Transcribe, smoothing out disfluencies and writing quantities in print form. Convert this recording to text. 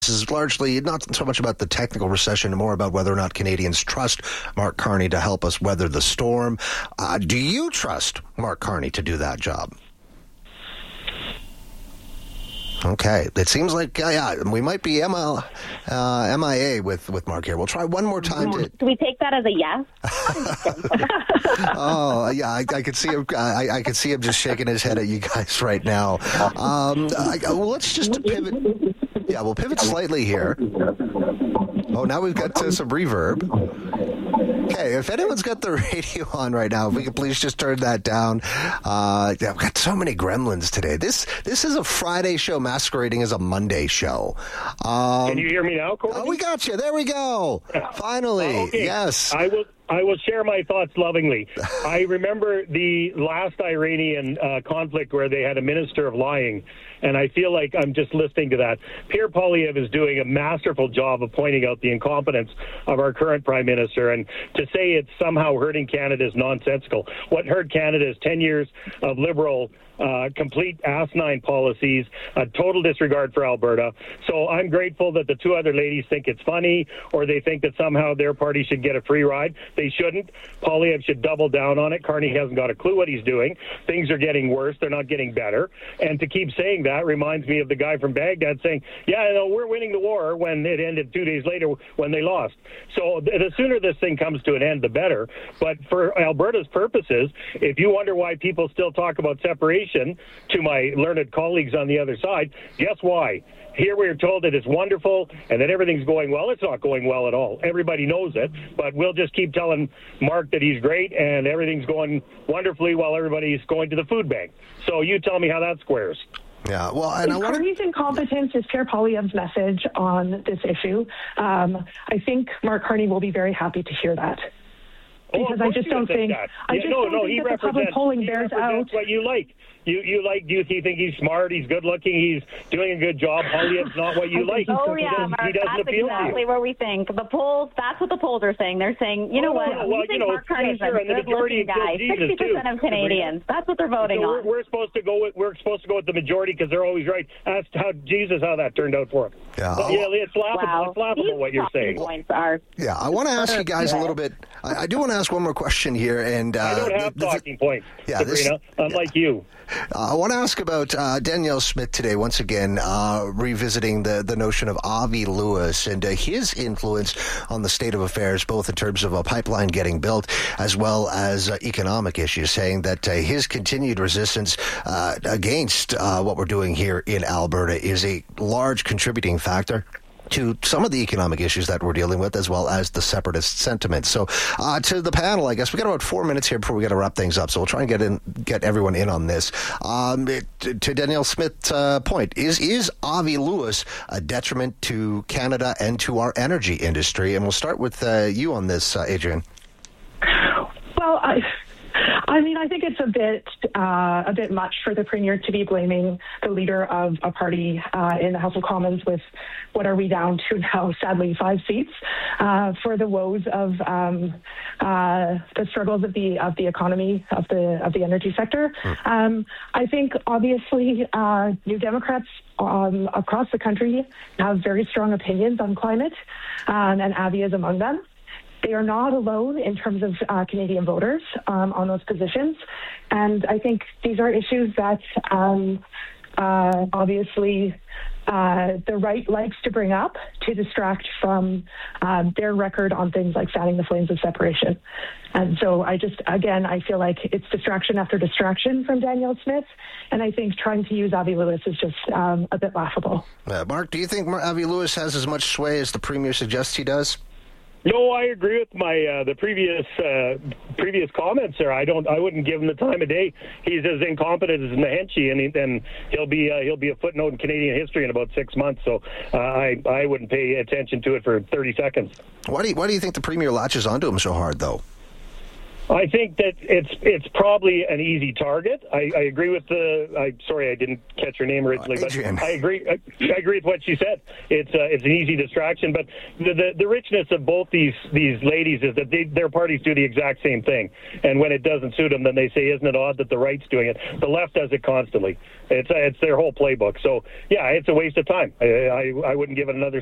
This is largely not so much about the technical recession and more about whether or not Canadians trust Mark Carney to help us weather the storm. Do you trust Mark Carney to do that job? Okay. It seems like, we might be MIA with Mark here. We'll try one more time. Do we take that as a yes? Oh, yeah, I could see him. I could see him just shaking his head at you guys right now. Well, let's just pivot. Yeah, we'll pivot slightly here. Oh, now we've got some reverb. Okay, if anyone's got the radio on right now, if we could please just turn that down. I've got so many gremlins today. This is a Friday show masquerading as a Monday show. Can you hear me now, Corey? Oh, we got you. There we go. Finally. Okay. Yes. I will share my thoughts lovingly. I remember the last Iranian conflict where they had a minister of lying, and I feel like I'm just listening to that. Pierre Poilievre is doing a masterful job of pointing out the incompetence of our current prime minister, and to say it's somehow hurting Canada is nonsensical. What hurt Canada is 10 years of liberal complete asinine policies, a total disregard for Alberta. So I'm grateful that the two other ladies think it's funny, or they think that somehow their party should get a free ride. They shouldn't. Poilievre should double down on it. Carney hasn't got a clue what he's doing. Things are getting worse. They're not getting better. And to keep saying that reminds me of the guy from Baghdad saying, we're winning the war, when it ended 2 days later when they lost. So the sooner this thing comes to an end, the better. But for Alberta's purposes, if you wonder why people still talk about separation, to my learned colleagues on the other side, guess why? Here we're told that it's wonderful and that everything's going well. It's not going well at all. Everybody knows it, but we'll just keep telling Mark that he's great and everything's going wonderfully while everybody's going to the food bank. So you tell me how that squares. Yeah, well, and Carney's incompetence is Pierre Poilievre's message on this issue. I think Mark Carney will be very happy to hear that. Because I just don't think that the public polling bears out what you like. Do you think he's smart, he's good looking, he's doing a good job? Poilievre's not what you like. Oh, yeah, Mark, that's exactly where we think. The polls, that's what the polls are saying. They're saying, we think Mark Carney's a good-looking guy. 60% of Canadians, that's what they're voting on. We're supposed to go with the majority because they're always right. Ask how that turned out for him. Yeah, it's laughable. Wow. It's laughable what you're saying. Yeah, I want to ask you guys a little bit. I do want to ask one more question here, and I don't have talking points, Sabrina, unlike you. I want to ask about Danielle Smith today, once again, revisiting the notion of Avi Lewis and his influence on the state of affairs, both in terms of a pipeline getting built as well as economic issues, saying that his continued resistance against what we're doing here in Alberta is a large contributing factor to some of the economic issues that we're dealing with, as well as the separatist sentiment. So to the panel, I guess we got about 4 minutes here before we got to wrap things up. So we'll try and get everyone in on this. To Danielle Smith's point, is Avi Lewis a detriment to Canada and to our energy industry? And we'll start with you on this, Adrienne. Well, I think it's a bit much for the Premier to be blaming the leader of a party in the House of Commons with what are we down to now, sadly, 5 seats, for the woes of the struggles of the economy of the energy sector. I think obviously New Democrats across the country have very strong opinions on climate, and Avi is among them. They are not alone in terms of Canadian voters on those positions. And I think these are issues that obviously the right likes to bring up to distract from their record on things like fanning the flames of separation. And so I feel like it's distraction after distraction from Danielle Smith. And I think trying to use Avi Lewis is just a bit laughable. Mark, do you think Avi Lewis has as much sway as the Premier suggests he does? No, I agree with my the previous comments there. I wouldn't give him the time of day. He's as incompetent as Nahenchi, and he'll be a footnote in Canadian history in about 6 months. So I wouldn't pay attention to it for 30 seconds. Why do you think the Premier latches onto him so hard, though? I think that it's probably an easy target. I agree with sorry, I didn't catch her name originally, but I agree with what she said. It's an easy distraction, but the richness of both these ladies is that their parties do the exact same thing, and when it doesn't suit them, then they say, "Isn't it odd that the right's doing it?" The left does it constantly. It's their whole playbook. So yeah, it's a waste of time. I wouldn't give it another